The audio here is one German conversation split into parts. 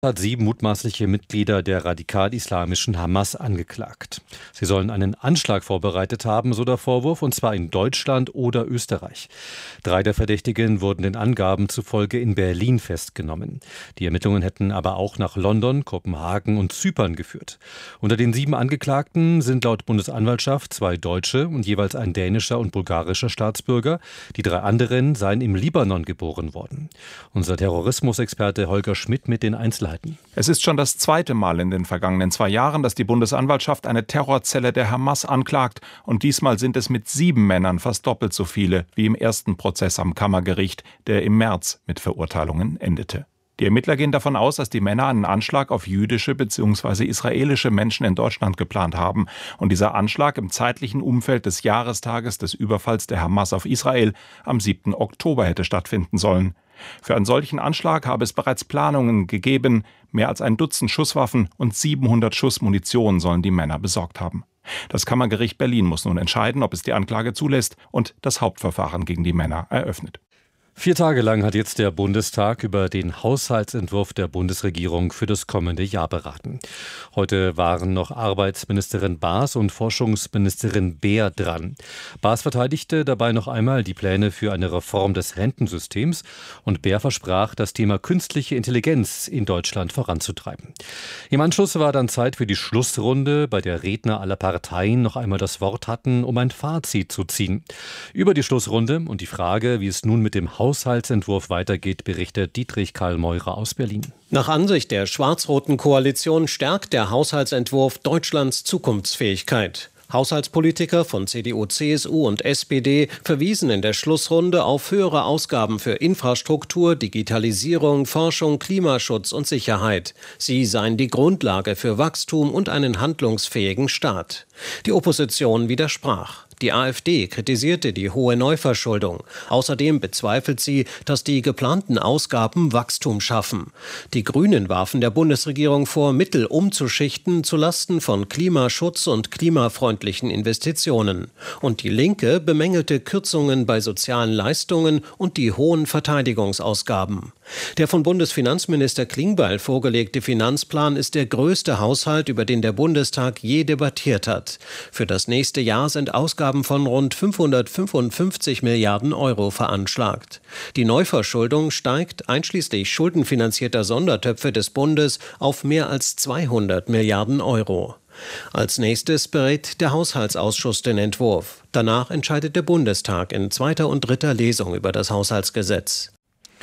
Hat 7 mutmaßliche Mitglieder der radikal-islamischen Hamas angeklagt. Sie sollen einen Anschlag vorbereitet haben, so der Vorwurf, und zwar in Deutschland oder Österreich. 3 der Verdächtigen wurden den Angaben zufolge in Berlin festgenommen. Die Ermittlungen hätten aber auch nach London, Kopenhagen und Zypern geführt. Unter den 7 Angeklagten sind laut Bundesanwaltschaft 2 Deutsche und jeweils ein dänischer und bulgarischer Staatsbürger. Die 3 anderen seien im Libanon geboren worden. Unser Terrorismusexperte Holger Schmidt mit den Einzelheiten. Es ist schon das 2. Mal in den vergangenen 2 Jahren, dass die Bundesanwaltschaft eine Terrorzelle der Hamas anklagt. Und diesmal sind es mit 7 Männern fast doppelt so viele wie im ersten Prozess am Kammergericht, der im März mit Verurteilungen endete. Die Ermittler gehen davon aus, dass die Männer einen Anschlag auf jüdische bzw. israelische Menschen in Deutschland geplant haben. Und dieser Anschlag im zeitlichen Umfeld des Jahrestages des Überfalls der Hamas auf Israel am 7. Oktober hätte stattfinden sollen. Für einen solchen Anschlag habe es bereits Planungen gegeben. Mehr als ein Dutzend Schusswaffen und 700 Schuss Munition sollen die Männer besorgt haben. Das Kammergericht Berlin muss nun entscheiden, ob es die Anklage zulässt und das Hauptverfahren gegen die Männer eröffnet. 4 Tage lang hat jetzt der Bundestag über den Haushaltsentwurf der Bundesregierung für das kommende Jahr beraten. Heute waren noch Arbeitsministerin Baas und Forschungsministerin Beer dran. Baas verteidigte dabei noch einmal die Pläne für eine Reform des Rentensystems und Beer versprach, das Thema künstliche Intelligenz in Deutschland voranzutreiben. Im Anschluss war dann Zeit für die Schlussrunde, bei der Redner aller Parteien noch einmal das Wort hatten, um ein Fazit zu ziehen. Über die Schlussrunde und die Frage, wie es nun mit dem Haushaltsentwurf weitergeht, berichtet Dietrich Karl Meurer aus Berlin. Nach Ansicht der schwarz-roten Koalition stärkt der Haushaltsentwurf Deutschlands Zukunftsfähigkeit. Haushaltspolitiker von CDU, CSU und SPD verwiesen in der Schlussrunde auf höhere Ausgaben für Infrastruktur, Digitalisierung, Forschung, Klimaschutz und Sicherheit. Sie seien die Grundlage für Wachstum und einen handlungsfähigen Staat. Die Opposition widersprach. Die AfD kritisierte die hohe Neuverschuldung. Außerdem bezweifelt sie, dass die geplanten Ausgaben Wachstum schaffen. Die Grünen warfen der Bundesregierung vor, Mittel umzuschichten zulasten von Klimaschutz und klimafreundlichen Investitionen. Und die Linke bemängelte Kürzungen bei sozialen Leistungen und die hohen Verteidigungsausgaben. Der von Bundesfinanzminister Klingbeil vorgelegte Finanzplan ist der größte Haushalt, über den der Bundestag je debattiert hat. Für das nächste Jahr sind Ausgaben von rund 555 Milliarden Euro veranschlagt. Die Neuverschuldung steigt einschließlich schuldenfinanzierter Sondertöpfe des Bundes auf mehr als 200 Milliarden Euro. Als nächstes berät der Haushaltsausschuss den Entwurf. Danach entscheidet der Bundestag in 2. und 3. Lesung über das Haushaltsgesetz.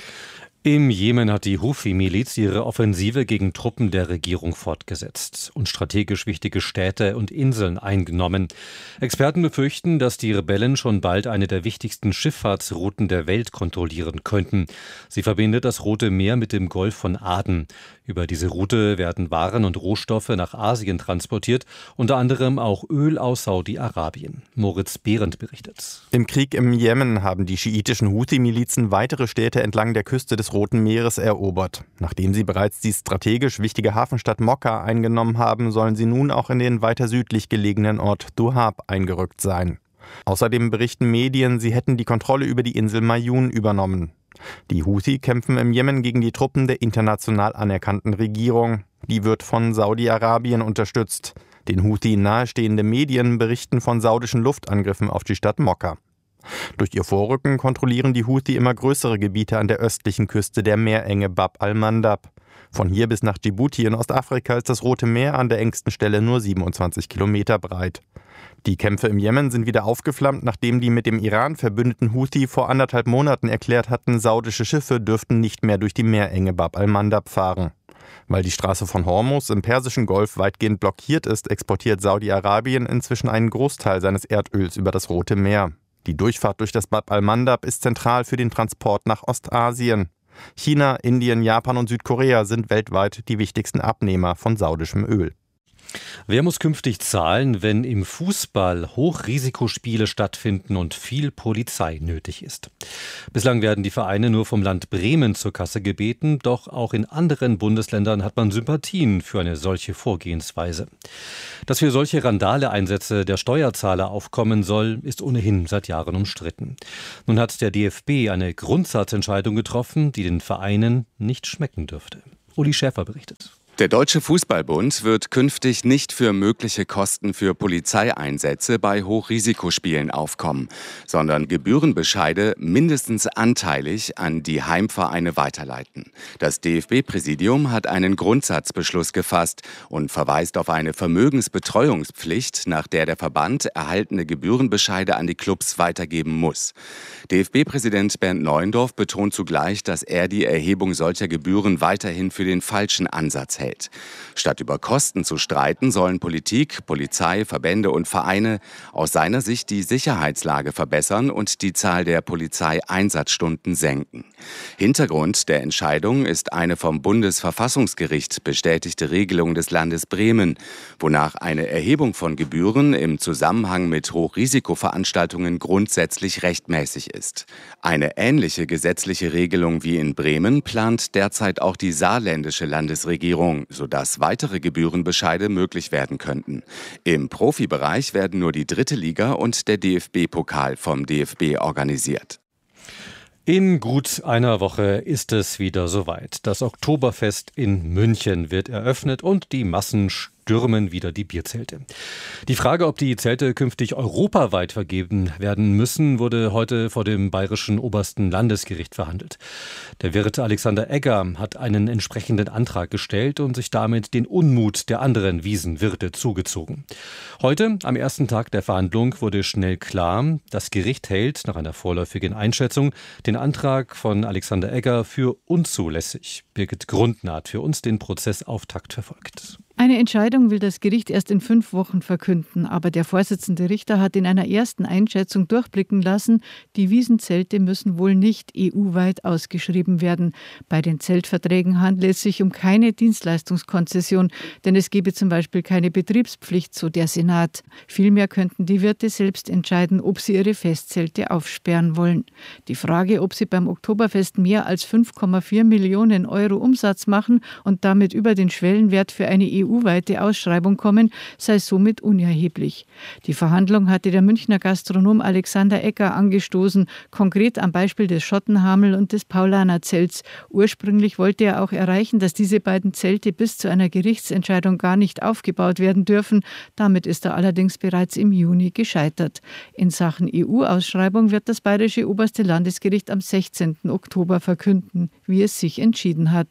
Im Jemen hat die Houthi-Miliz ihre Offensive gegen Truppen der Regierung fortgesetzt und strategisch wichtige Städte und Inseln eingenommen. Experten befürchten, dass die Rebellen schon bald eine der wichtigsten Schifffahrtsrouten der Welt kontrollieren könnten. Sie verbindet das Rote Meer mit dem Golf von Aden. Über diese Route werden Waren und Rohstoffe nach Asien transportiert, unter anderem auch Öl aus Saudi-Arabien. Moritz Behrendt berichtet. Im Krieg im Jemen haben die schiitischen Houthi-Milizen weitere Städte entlang der Küste des Roten Meeres erobert. Nachdem sie bereits die strategisch wichtige Hafenstadt Mokka eingenommen haben, sollen sie nun auch in den weiter südlich gelegenen Ort Duhab eingerückt sein. Außerdem berichten Medien, sie hätten die Kontrolle über die Insel Mayun übernommen. Die Houthi kämpfen im Jemen gegen die Truppen der international anerkannten Regierung. Die wird von Saudi-Arabien unterstützt. Den Houthi nahestehende Medien berichten von saudischen Luftangriffen auf die Stadt Mokka. Durch ihr Vorrücken kontrollieren die Houthi immer größere Gebiete an der östlichen Küste der Meerenge Bab al-Mandab. Von hier bis nach Djibouti in Ostafrika ist das Rote Meer an der engsten Stelle nur 27 Kilometer breit. Die Kämpfe im Jemen sind wieder aufgeflammt, nachdem die mit dem Iran verbündeten Houthi vor 1,5 Monaten erklärt hatten, saudische Schiffe dürften nicht mehr durch die Meerenge Bab al-Mandab fahren. Weil die Straße von Hormuz im Persischen Golf weitgehend blockiert ist, exportiert Saudi-Arabien inzwischen einen Großteil seines Erdöls über das Rote Meer. Die Durchfahrt durch das Bab al-Mandab ist zentral für den Transport nach Ostasien. China, Indien, Japan und Südkorea sind weltweit die wichtigsten Abnehmer von saudischem Öl. Wer muss künftig zahlen, wenn im Fußball Hochrisikospiele stattfinden und viel Polizei nötig ist? Bislang werden die Vereine nur vom Land Bremen zur Kasse gebeten, doch auch in anderen Bundesländern hat man Sympathien für eine solche Vorgehensweise. Dass für solche Randale-Einsätze der Steuerzahler aufkommen soll, ist ohnehin seit Jahren umstritten. Nun hat der DFB eine Grundsatzentscheidung getroffen, die den Vereinen nicht schmecken dürfte. Uli Schäfer berichtet. Der Deutsche Fußballbund wird künftig nicht für mögliche Kosten für Polizeieinsätze bei Hochrisikospielen aufkommen, sondern Gebührenbescheide mindestens anteilig an die Heimvereine weiterleiten. Das DFB-Präsidium hat einen Grundsatzbeschluss gefasst und verweist auf eine Vermögensbetreuungspflicht, nach der der Verband erhaltene Gebührenbescheide an die Clubs weitergeben muss. DFB-Präsident Bernd Neuendorf betont zugleich, dass er die Erhebung solcher Gebühren weiterhin für den falschen Ansatz hält. Statt über Kosten zu streiten, sollen Politik, Polizei, Verbände und Vereine aus seiner Sicht die Sicherheitslage verbessern und die Zahl der Polizeieinsatzstunden senken. Hintergrund der Entscheidung ist eine vom Bundesverfassungsgericht bestätigte Regelung des Landes Bremen, wonach eine Erhebung von Gebühren im Zusammenhang mit Hochrisikoveranstaltungen grundsätzlich rechtmäßig ist. Eine ähnliche gesetzliche Regelung wie in Bremen plant derzeit auch die saarländische Landesregierung, sodass weitere Gebührenbescheide möglich werden könnten. Im Profibereich werden nur die 3. Liga und der DFB-Pokal vom DFB organisiert. In gut einer Woche ist es wieder soweit. Das Oktoberfest in München wird eröffnet und die Massen stürmen wieder die Bierzelte. Die Frage, ob die Zelte künftig europaweit vergeben werden müssen, wurde heute vor dem Bayerischen Obersten Landesgericht verhandelt. Der Wirt Alexander Egger hat einen entsprechenden Antrag gestellt und sich damit den Unmut der anderen Wiesenwirte zugezogen. Heute, am ersten Tag der Verhandlung, wurde schnell klar, das Gericht hält nach einer vorläufigen Einschätzung den Antrag von Alexander Egger für unzulässig. Birgit Grundner hat für uns den Prozessauftakt verfolgt. Eine Entscheidung will das Gericht erst in 5 Wochen verkünden, aber der Vorsitzende Richter hat in einer ersten Einschätzung durchblicken lassen, die Wiesenzelte müssen wohl nicht EU-weit ausgeschrieben werden. Bei den Zeltverträgen handelt es sich um keine Dienstleistungskonzession, denn es gebe zum Beispiel keine Betriebspflicht, so der Senat. Vielmehr könnten die Wirte selbst entscheiden, ob sie ihre Festzelte aufsperren wollen. Die Frage, ob sie beim Oktoberfest mehr als 5,4 Millionen Euro Umsatz machen und damit über den Schwellenwert für eine EU-weite Ausschreibung kommen, sei somit unerheblich. Die Verhandlung hatte der Münchner Gastronom Alexander Egger angestoßen, konkret am Beispiel des Schottenhamel und des Paulaner-Zelts. Ursprünglich wollte er auch erreichen, dass diese beiden Zelte bis zu einer Gerichtsentscheidung gar nicht aufgebaut werden dürfen. Damit ist er allerdings bereits im Juni gescheitert. In Sachen EU-Ausschreibung wird das Bayerische Oberste Landesgericht am 16. Oktober verkünden, wie es sich entschieden hat.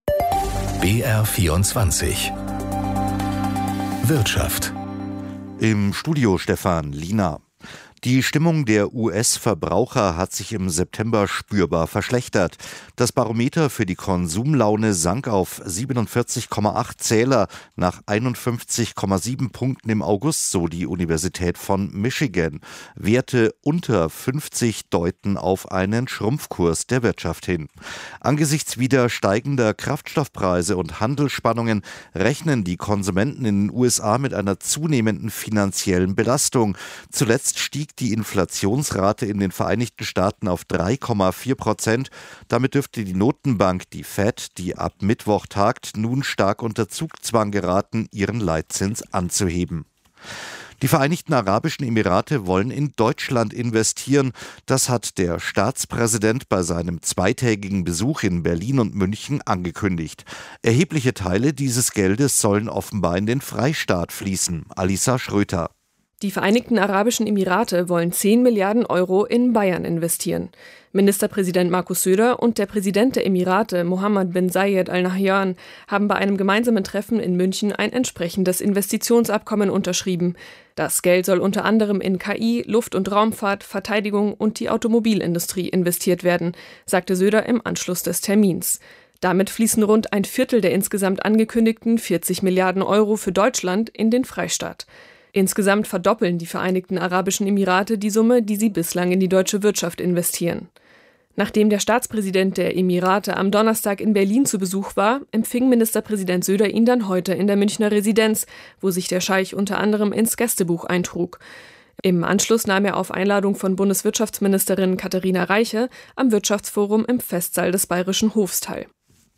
BR24 Wirtschaft. Im Studio Stefan Liener. Die Stimmung der US-Verbraucher hat sich im September spürbar verschlechtert. Das Barometer für die Konsumlaune sank auf 47,8 Zähler nach 51,7 Punkten im August, so die Universität von Michigan. Werte unter 50 deuten auf einen Schrumpfkurs der Wirtschaft hin. Angesichts wieder steigender Kraftstoffpreise und Handelsspannungen rechnen die Konsumenten in den USA mit einer zunehmenden finanziellen Belastung. Zuletzt stieg die Inflationsrate in den Vereinigten Staaten auf 3,4%. Damit dürfte die Notenbank, die Fed, die ab Mittwoch tagt, nun stark unter Zugzwang geraten, ihren Leitzins anzuheben. Die Vereinigten Arabischen Emirate wollen in Deutschland investieren. Das hat der Staatspräsident bei seinem zweitägigen Besuch in Berlin und München angekündigt. Erhebliche Teile dieses Geldes sollen offenbar in den Freistaat fließen. Alisa Schröter. Die Vereinigten Arabischen Emirate wollen 10 Milliarden Euro in Bayern investieren. Ministerpräsident Markus Söder und der Präsident der Emirate, Mohammed bin Zayed Al Nahyan, haben bei einem gemeinsamen Treffen in München ein entsprechendes Investitionsabkommen unterschrieben. Das Geld soll unter anderem in KI, Luft- und Raumfahrt, Verteidigung und die Automobilindustrie investiert werden, sagte Söder im Anschluss des Termins. Damit fließen rund ein Viertel der insgesamt angekündigten 40 Milliarden Euro für Deutschland in den Freistaat. Insgesamt verdoppeln die Vereinigten Arabischen Emirate die Summe, die sie bislang in die deutsche Wirtschaft investieren. Nachdem der Staatspräsident der Emirate am Donnerstag in Berlin zu Besuch war, empfing Ministerpräsident Söder ihn dann heute in der Münchner Residenz, wo sich der Scheich unter anderem ins Gästebuch eintrug. Im Anschluss nahm er auf Einladung von Bundeswirtschaftsministerin Katharina Reiche am Wirtschaftsforum im Festsaal des Bayerischen Hofs teil.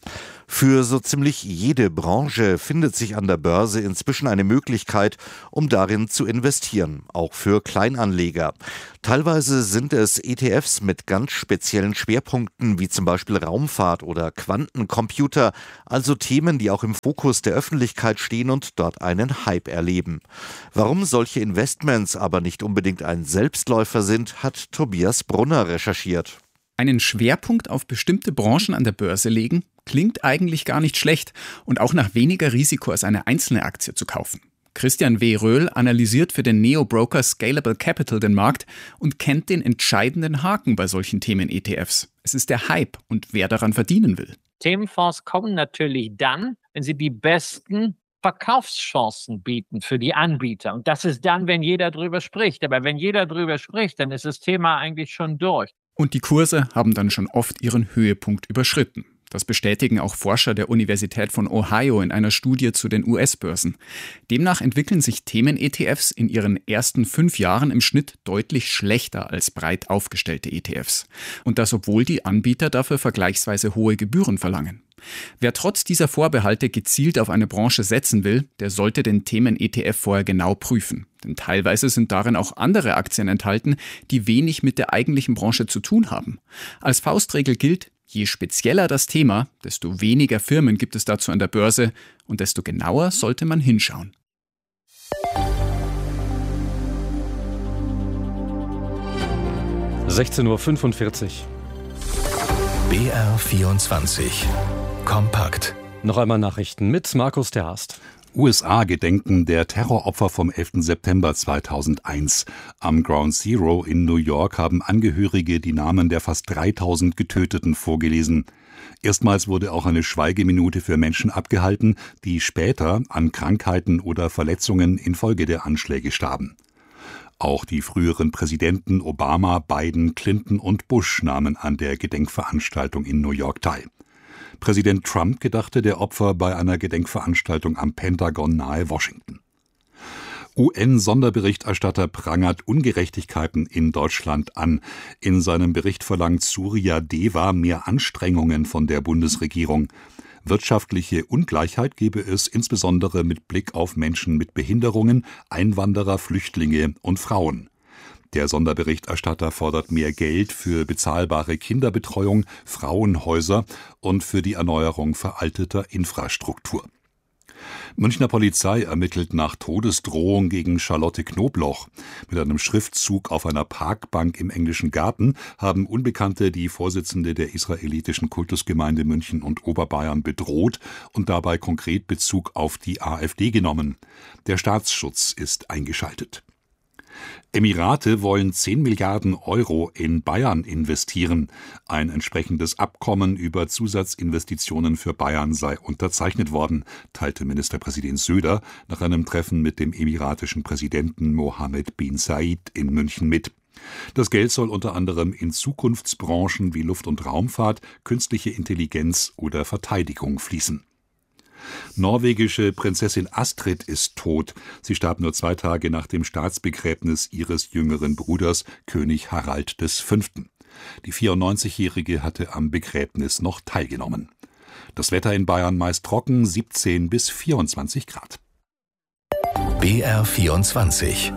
Für so ziemlich jede Branche findet sich an der Börse inzwischen eine Möglichkeit, um darin zu investieren, auch für Kleinanleger. Teilweise sind es ETFs mit ganz speziellen Schwerpunkten, wie zum Beispiel Raumfahrt oder Quantencomputer, also Themen, die auch im Fokus der Öffentlichkeit stehen und dort einen Hype erleben. Warum solche Investments aber nicht unbedingt ein Selbstläufer sind, hat Tobias Brunner recherchiert. Einen Schwerpunkt auf bestimmte Branchen an der Börse legen, klingt eigentlich gar nicht schlecht und auch nach weniger Risiko als eine einzelne Aktie zu kaufen. Christian W. Röhl analysiert für den Neo-Broker Scalable Capital den Markt und kennt den entscheidenden Haken bei solchen Themen-ETFs. Es ist der Hype und wer daran verdienen will. Themenfonds kommen natürlich dann, wenn sie die besten Verkaufschancen bieten für die Anbieter. Und das ist dann, wenn jeder drüber spricht. Aber wenn jeder drüber spricht, dann ist das Thema eigentlich schon durch. Und die Kurse haben dann schon oft ihren Höhepunkt überschritten. Das bestätigen auch Forscher der Universität von Ohio in einer Studie zu den US-Börsen. Demnach entwickeln sich Themen-ETFs in ihren ersten 5 Jahren im Schnitt deutlich schlechter als breit aufgestellte ETFs. Und das, obwohl die Anbieter dafür vergleichsweise hohe Gebühren verlangen. Wer trotz dieser Vorbehalte gezielt auf eine Branche setzen will, der sollte den Themen-ETF vorher genau prüfen. Denn teilweise sind darin auch andere Aktien enthalten, die wenig mit der eigentlichen Branche zu tun haben. Als Faustregel gilt, je spezieller das Thema, desto weniger Firmen gibt es dazu an der Börse und desto genauer sollte man hinschauen. (16:45 Uhr). BR24 Kompakt. Noch einmal Nachrichten mit Markus Terhast. USA gedenken der Terroropfer vom 11. September 2001. Am Ground Zero in New York haben Angehörige die Namen der fast 3000 Getöteten vorgelesen. Erstmals wurde auch eine Schweigeminute für Menschen abgehalten, die später an Krankheiten oder Verletzungen infolge der Anschläge starben. Auch die früheren Präsidenten Obama, Biden, Clinton und Bush nahmen an der Gedenkveranstaltung in New York teil. Präsident Trump gedachte der Opfer bei einer Gedenkveranstaltung am Pentagon nahe Washington. UN-Sonderberichterstatter prangert Ungerechtigkeiten in Deutschland an. In seinem Bericht verlangt Surya Deva mehr Anstrengungen von der Bundesregierung. Wirtschaftliche Ungleichheit gebe es insbesondere mit Blick auf Menschen mit Behinderungen, Einwanderer, Flüchtlinge und Frauen. Der Sonderberichterstatter fordert mehr Geld für bezahlbare Kinderbetreuung, Frauenhäuser und für die Erneuerung veralteter Infrastruktur. Münchner Polizei ermittelt nach Todesdrohung gegen Charlotte Knobloch. Mit einem Schriftzug auf einer Parkbank im Englischen Garten haben Unbekannte die Vorsitzende der israelitischen Kultusgemeinde München und Oberbayern bedroht und dabei konkret Bezug auf die AfD genommen. Der Staatsschutz ist eingeschaltet. Emirate wollen 10 Milliarden Euro in Bayern investieren. Ein entsprechendes Abkommen über Zusatzinvestitionen für Bayern sei unterzeichnet worden, teilte Ministerpräsident Söder nach einem Treffen mit dem emiratischen Präsidenten Mohammed bin Zayed in München mit. Das Geld soll unter anderem in Zukunftsbranchen wie Luft- und Raumfahrt, künstliche Intelligenz oder Verteidigung fließen. Norwegische Prinzessin Astrid ist tot. Sie starb nur 2 Tage nach dem Staatsbegräbnis ihres jüngeren Bruders, König Harald V. Die 94-Jährige hatte am Begräbnis noch teilgenommen. Das Wetter in Bayern meist trocken, 17 bis 24 Grad. BR24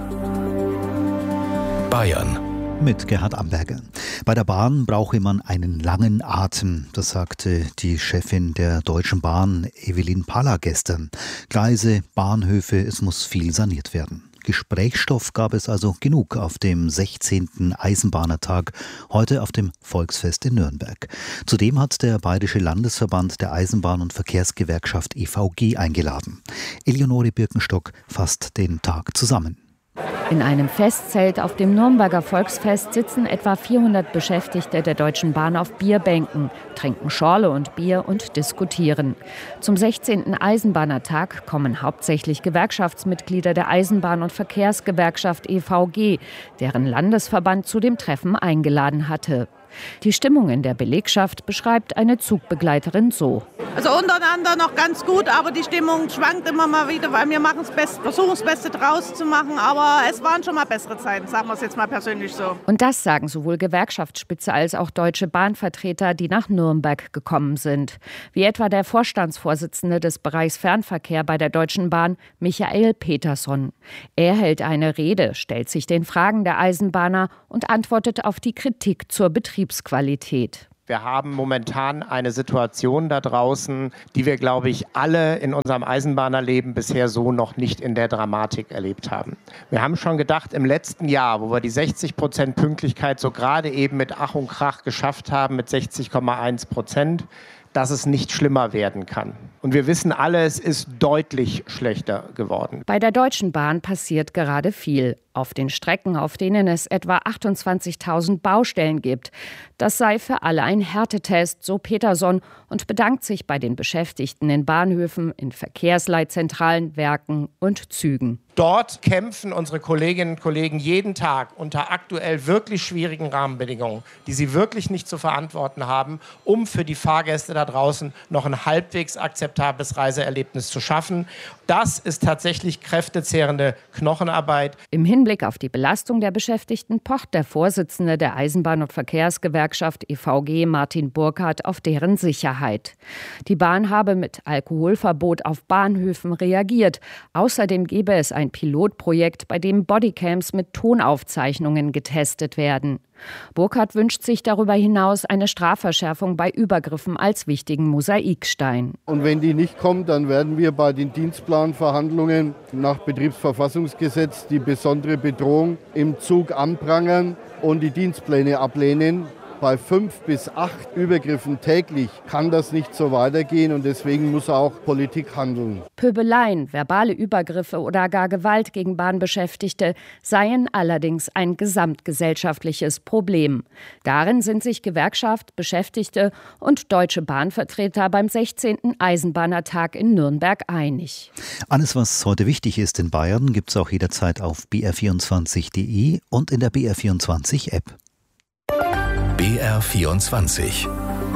Bayern mit Gerhard Amberger. Bei der Bahn brauche man einen langen Atem, das sagte die Chefin der Deutschen Bahn, Evelyn Paller, gestern. Gleise, Bahnhöfe, es muss viel saniert werden. Gesprächsstoff gab es also genug auf dem 16. Eisenbahnertag, heute auf dem Volksfest in Nürnberg. Zudem hat der Bayerische Landesverband der Eisenbahn- und Verkehrsgewerkschaft EVG eingeladen. Eleonore Birkenstock fasst den Tag zusammen. In einem Festzelt auf dem Nürnberger Volksfest sitzen etwa 400 Beschäftigte der Deutschen Bahn auf Bierbänken, trinken Schorle und Bier und diskutieren. Zum 16. Eisenbahnertag kommen hauptsächlich Gewerkschaftsmitglieder der Eisenbahn- und Verkehrsgewerkschaft EVG, deren Landesverband zu dem Treffen eingeladen hatte. Die Stimmung in der Belegschaft beschreibt eine Zugbegleiterin so. Also untereinander noch ganz gut, aber die Stimmung schwankt immer mal wieder, weil wir versuchen das Beste draus zu machen, aber es waren schon mal bessere Zeiten, sagen wir es jetzt mal persönlich so. Und das sagen sowohl Gewerkschaftsspitze als auch Deutsche Bahnvertreter, die nach Nürnberg gekommen sind. Wie etwa der Vorstandsvorsitzende des Bereichs Fernverkehr bei der Deutschen Bahn, Michael Peterson. Er hält eine Rede, stellt sich den Fragen der Eisenbahner und antwortet auf die Kritik zur Betriebsqualität. Wir haben momentan eine Situation da draußen, die wir, glaube ich, alle in unserem Eisenbahnerleben bisher so noch nicht in der Dramatik erlebt haben. Wir haben schon gedacht, im letzten Jahr, wo wir die 60% Pünktlichkeit so gerade eben mit Ach und Krach geschafft haben, mit 60,1%, dass es nicht schlimmer werden kann. Und wir wissen alle, es ist deutlich schlechter geworden. Bei der Deutschen Bahn passiert gerade viel. Auf den Strecken, auf denen es etwa 28.000 Baustellen gibt. Das sei für alle ein Härtetest, so Peterson, und bedankt sich bei den Beschäftigten in Bahnhöfen, in Verkehrsleitzentralen, Werken und Zügen. Dort kämpfen unsere Kolleginnen und Kollegen jeden Tag unter aktuell wirklich schwierigen Rahmenbedingungen, die sie wirklich nicht zu verantworten haben, um für die Fahrgäste da draußen noch ein halbwegs akzeptables Reiseerlebnis zu schaffen. Das ist tatsächlich kräftezehrende Knochenarbeit. Im Hinblick auf die Belastung der Beschäftigten pocht der Vorsitzende der Eisenbahn- und Verkehrsgewerkschaft EVG, Martin Burkhardt, auf deren Sicherheit. Die Bahn habe mit Alkoholverbot auf Bahnhöfen reagiert. Außerdem gebe es ein Pilotprojekt, bei dem Bodycams mit Tonaufzeichnungen getestet werden. Burkhardt wünscht sich darüber hinaus eine Strafverschärfung bei Übergriffen als wichtigen Mosaikstein. Und wenn die nicht kommt, dann werden wir bei den Dienstplanverhandlungen nach Betriebsverfassungsgesetz die besondere Bedrohung im Zug anprangern und die Dienstpläne ablehnen. Bei 5 bis 8 Übergriffen täglich kann das nicht so weitergehen und deswegen muss auch Politik handeln. Pöbeleien, verbale Übergriffe oder gar Gewalt gegen Bahnbeschäftigte seien allerdings ein gesamtgesellschaftliches Problem. Darin sind sich Gewerkschaft, Beschäftigte und Deutsche Bahnvertreter beim 16. Eisenbahnertag in Nürnberg einig. Alles, was heute wichtig ist in Bayern, gibt es auch jederzeit auf br24.de und in der BR24-App. BR24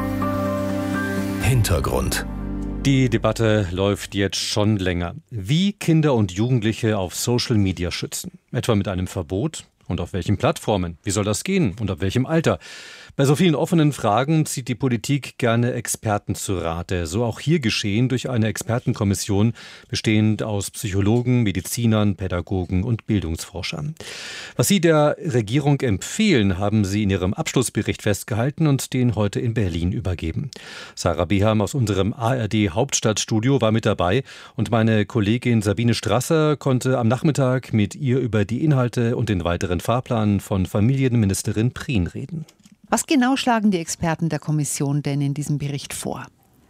Hintergrund. Die Debatte läuft jetzt schon länger. Wie Kinder und Jugendliche auf Social Media schützen. Etwa mit einem Verbot? Und auf welchen Plattformen? Wie soll das gehen? Und ab welchem Alter? Bei so vielen offenen Fragen zieht die Politik gerne Experten zu Rate. So auch hier geschehen durch eine Expertenkommission, bestehend aus Psychologen, Medizinern, Pädagogen und Bildungsforschern. Was sie der Regierung empfehlen, haben sie in ihrem Abschlussbericht festgehalten und den heute in Berlin übergeben. Sarah Beham aus unserem ARD-Hauptstadtstudio war mit dabei und meine Kollegin Sabine Strasser konnte am Nachmittag mit ihr über die Inhalte und den weiteren Fahrplan von Familienministerin Prien reden. Was genau schlagen die Experten der Kommission denn in diesem Bericht vor?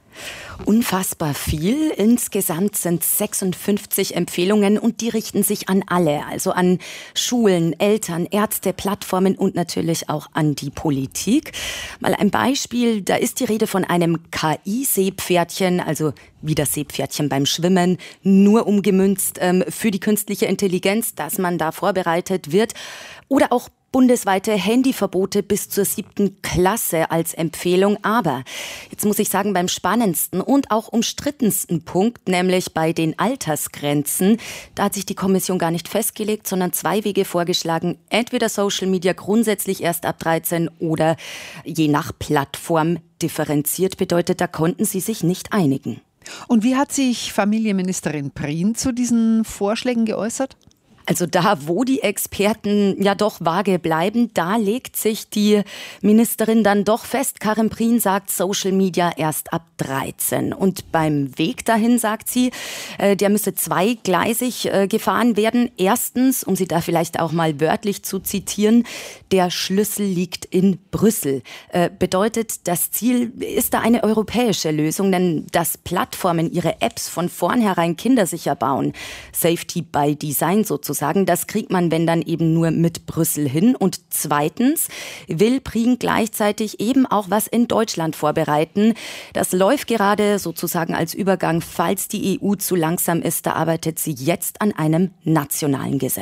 Unfassbar viel. Insgesamt sind 56 Empfehlungen und die richten sich an alle, also an Schulen, Eltern, Ärzte, Plattformen und natürlich auch an die Politik. Mal ein Beispiel, da ist die Rede von einem KI-Seepferdchen, also wie das Seepferdchen beim Schwimmen, nur umgemünzt für die künstliche Intelligenz, dass man da vorbereitet wird. Oder auch bundesweite Handyverbote bis zur 7. Klasse als Empfehlung. Aber jetzt muss ich sagen, beim spannendsten und auch umstrittensten Punkt, nämlich bei den Altersgrenzen, da hat sich die Kommission gar nicht festgelegt, sondern 2 Wege vorgeschlagen. Entweder Social Media grundsätzlich erst ab 13 oder je nach Plattform differenziert, bedeutet, da konnten sie sich nicht einigen. Und wie hat sich Familienministerin Prien zu diesen Vorschlägen geäußert? Also da, wo die Experten ja doch vage bleiben, da legt sich die Ministerin dann doch fest. Karin Prien sagt, Social Media erst ab 13. Und beim Weg dahin, sagt sie, der müsse zweigleisig gefahren werden. Erstens, um sie da vielleicht auch mal wörtlich zu zitieren, der Schlüssel liegt in Brüssel. Bedeutet, das Ziel ist da eine europäische Lösung, denn dass Plattformen ihre Apps von vornherein kindersicher bauen, Safety by Design sozusagen, das kriegt man, wenn dann eben nur mit Brüssel hin. Und zweitens will Prien gleichzeitig eben auch was in Deutschland vorbereiten. Das läuft gerade sozusagen als Übergang, falls die EU zu langsam ist. Da arbeitet sie jetzt an einem nationalen Gesetz.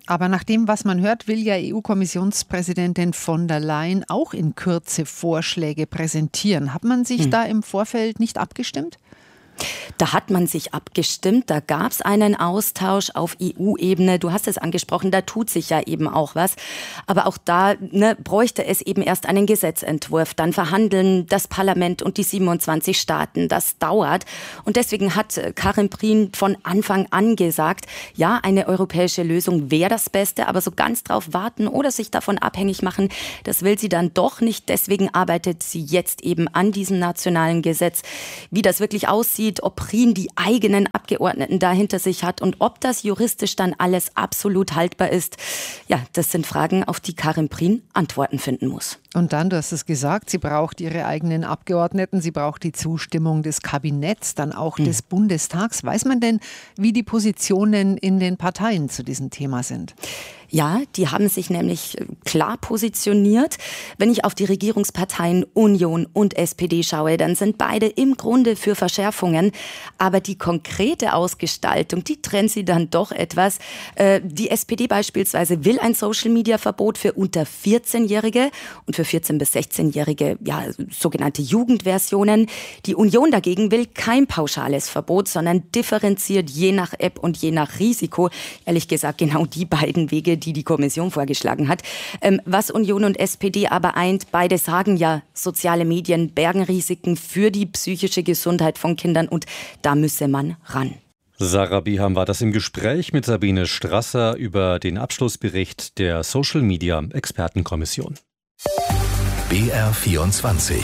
Aber nach dem, was man hört, will ja EU-Kommissionspräsidentin von der Leyen auch in Kürze Vorschläge präsentieren. Hat man sich da im Vorfeld nicht abgestimmt? Da hat man sich abgestimmt, da gab es einen Austausch auf EU-Ebene. Du hast es angesprochen, da tut sich ja eben auch was. Aber auch da bräuchte es eben erst einen Gesetzentwurf. Dann verhandeln das Parlament und die 27 Staaten. Das dauert. Und deswegen hat Karin Prien von Anfang an gesagt, ja, eine europäische Lösung wäre das Beste. Aber so ganz drauf warten oder sich davon abhängig machen, das will sie dann doch nicht. Deswegen arbeitet sie jetzt eben an diesem nationalen Gesetz. Wie das wirklich aussieht, ob Prien die eigenen Abgeordneten dahinter sich hat und ob das juristisch dann alles absolut haltbar ist. Ja, das sind Fragen, auf die Karin Prien Antworten finden muss. Und dann, du hast es gesagt, sie braucht ihre eigenen Abgeordneten, sie braucht die Zustimmung des Kabinetts, dann auch des Bundestags. Weiß man denn, wie die Positionen in den Parteien zu diesem Thema sind? Ja, die haben sich nämlich klar positioniert. Wenn ich auf die Regierungsparteien Union und SPD schaue, dann sind beide im Grunde für Verschärfungen. Aber die konkrete Ausgestaltung, die trennt sie dann doch etwas. Die SPD beispielsweise will ein Social-Media-Verbot für unter 14-Jährige und für 14- bis 16-Jährige, ja, sogenannte Jugendversionen. Die Union dagegen will kein pauschales Verbot, sondern differenziert je nach App und je nach Risiko. Ehrlich gesagt, genau die beiden Wege, die Kommission vorgeschlagen hat. Was Union und SPD aber eint, beide sagen ja, soziale Medien bergen Risiken für die psychische Gesundheit von Kindern und da müsse man ran. Sarah Biham war das im Gespräch mit Sabine Strasser über den Abschlussbericht der Social Media Expertenkommission. BR24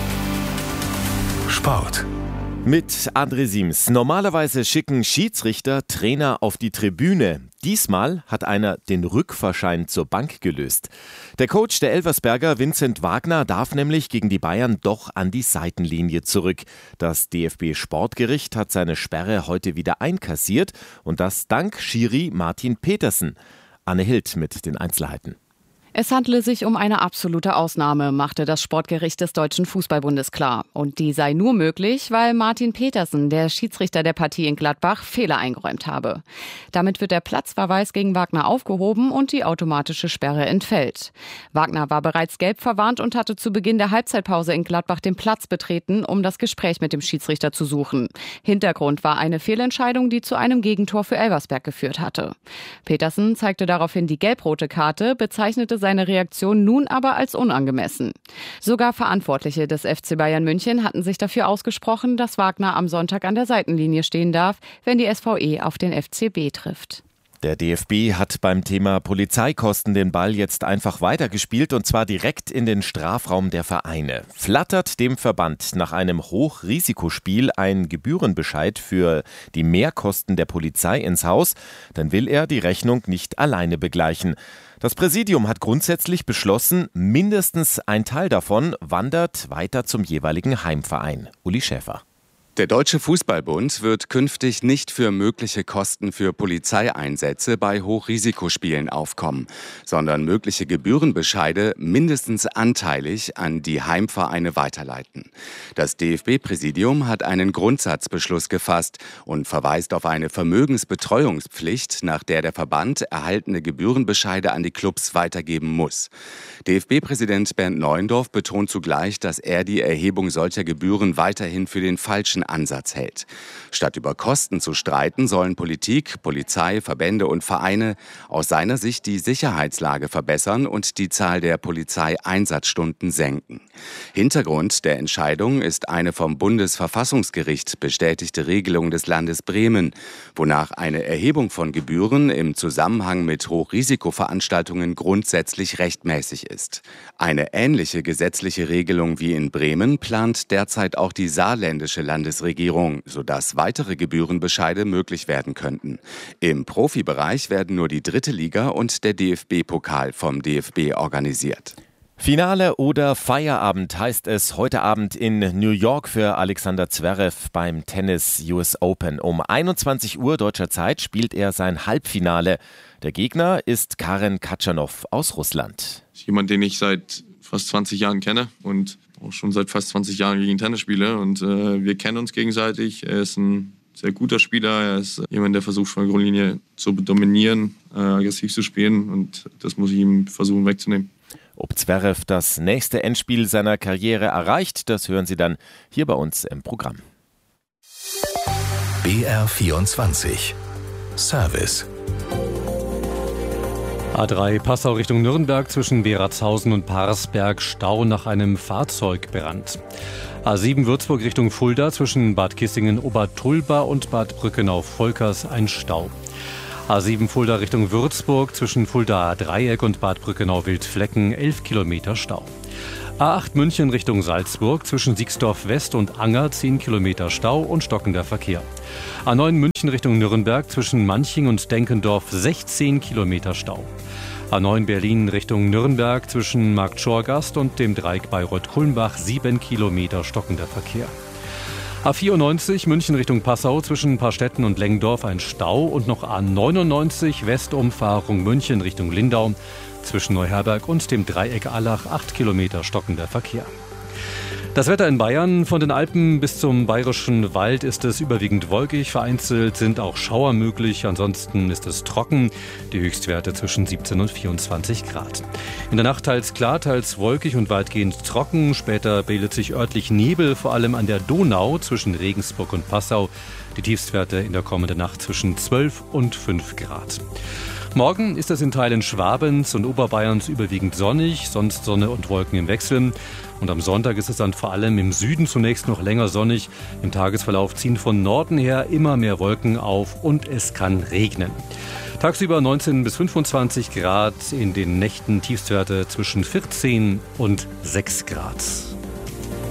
Sport. Mit André Siems. Normalerweise schicken Schiedsrichter Trainer auf die Tribüne. Diesmal hat einer den Rückfahrschein zur Bank gelöst. Der Coach der Elversberger, Vincent Wagner, darf nämlich gegen die Bayern doch an die Seitenlinie zurück. Das DFB-Sportgericht hat seine Sperre heute wieder einkassiert und das dank Schiri Martin Petersen. Anne Hild mit den Einzelheiten. Es handle sich um eine absolute Ausnahme, machte das Sportgericht des Deutschen Fußballbundes klar. Und die sei nur möglich, weil Martin Petersen, der Schiedsrichter der Partie in Gladbach, Fehler eingeräumt habe. Damit wird der Platzverweis gegen Wagner aufgehoben und die automatische Sperre entfällt. Wagner war bereits gelb verwarnt und hatte zu Beginn der Halbzeitpause in Gladbach den Platz betreten, um das Gespräch mit dem Schiedsrichter zu suchen. Hintergrund war eine Fehlentscheidung, die zu einem Gegentor für Elversberg geführt hatte. Petersen zeigte daraufhin die gelb-rote Karte, bezeichnete seine Reaktion nun aber als unangemessen. Sogar Verantwortliche des FC Bayern München hatten sich dafür ausgesprochen, dass Wagner am Sonntag an der Seitenlinie stehen darf, wenn die SVE auf den FCB trifft. Der DFB hat beim Thema Polizeikosten den Ball jetzt einfach weitergespielt und zwar direkt in den Strafraum der Vereine. Flattert dem Verband nach einem Hochrisikospiel ein Gebührenbescheid für die Mehrkosten der Polizei ins Haus, dann will er die Rechnung nicht alleine begleichen. Das Präsidium hat grundsätzlich beschlossen, mindestens ein Teil davon wandert weiter zum jeweiligen Heimverein. Uli Schäfer. Der Deutsche Fußballbund wird künftig nicht für mögliche Kosten für Polizeieinsätze bei Hochrisikospielen aufkommen, sondern mögliche Gebührenbescheide mindestens anteilig an die Heimvereine weiterleiten. Das DFB-Präsidium hat einen Grundsatzbeschluss gefasst und verweist auf eine Vermögensbetreuungspflicht, nach der der Verband erhaltene Gebührenbescheide an die Clubs weitergeben muss. DFB-Präsident Bernd Neuendorf betont zugleich, dass er die Erhebung solcher Gebühren weiterhin für den falschen Ansatz hält. Statt über Kosten zu streiten, sollen Politik, Polizei, Verbände und Vereine aus seiner Sicht die Sicherheitslage verbessern und die Zahl der Polizeieinsatzstunden senken. Hintergrund der Entscheidung ist eine vom Bundesverfassungsgericht bestätigte Regelung des Landes Bremen, wonach eine Erhebung von Gebühren im Zusammenhang mit Hochrisikoveranstaltungen grundsätzlich rechtmäßig ist. Eine ähnliche gesetzliche Regelung wie in Bremen plant derzeit auch die saarländische Landesregierung, sodass weitere Gebührenbescheide möglich werden könnten. Im Profibereich werden nur die 3. Liga und der DFB-Pokal vom DFB organisiert. Finale oder Feierabend heißt es heute Abend in New York für Alexander Zverev beim Tennis US Open. Um 21 Uhr deutscher Zeit spielt er sein Halbfinale. Der Gegner ist Karen Khachanov aus Russland. Jemand, den ich seit fast 20 Jahren kenne und auch schon seit fast 20 Jahren gegen Tennis spiele. Und wir kennen uns gegenseitig. Er ist ein sehr guter Spieler. Er ist jemand, der versucht, von der Grundlinie zu dominieren, aggressiv zu spielen. Und das muss ich ihm versuchen wegzunehmen. Ob Zverev das nächste Endspiel seiner Karriere erreicht, das hören Sie dann hier bei uns im Programm. BR24 Service. A3 Passau Richtung Nürnberg zwischen Beratshausen und Parsberg, Stau nach einem Fahrzeugbrand. A7 Würzburg Richtung Fulda zwischen Bad Kissingen-Obertulba und Bad Brückenau-Volkers ein Stau. A7 Fulda Richtung Würzburg zwischen Fuldaer Dreieck und Bad Brückenau-Wildflecken 11 Kilometer Stau. A8 München Richtung Salzburg zwischen Siegsdorf West und Anger 10 Kilometer Stau und stockender Verkehr. A9 München Richtung Nürnberg zwischen Manching und Denkendorf 16 Kilometer Stau. A9 Berlin Richtung Nürnberg zwischen Marktschorgast und dem Dreieck Bayreuth-Kulmbach 7 Kilometer stockender Verkehr. A94 München Richtung Passau zwischen Parstetten und Lengdorf ein Stau und noch A99 Westumfahrung München Richtung Lindau zwischen Neuherberg und dem Dreieck Allach 8 Kilometer stockender Verkehr. Das Wetter in Bayern: von den Alpen bis zum Bayerischen Wald ist es überwiegend wolkig, vereinzelt sind auch Schauer möglich, ansonsten ist es trocken, die Höchstwerte zwischen 17 und 24 Grad. In der Nacht teils klar, teils wolkig und weitgehend trocken, später bildet sich örtlich Nebel, vor allem an der Donau zwischen Regensburg und Passau, die Tiefstwerte in der kommenden Nacht zwischen 12 und 5 Grad. Morgen ist es in Teilen Schwabens und Oberbayerns überwiegend sonnig, sonst Sonne und Wolken im Wechsel. Und am Sonntag ist es dann vor allem im Süden zunächst noch länger sonnig. Im Tagesverlauf ziehen von Norden her immer mehr Wolken auf und es kann regnen. Tagsüber 19 bis 25 Grad, in den Nächten Tiefstwerte zwischen 14 und 6 Grad.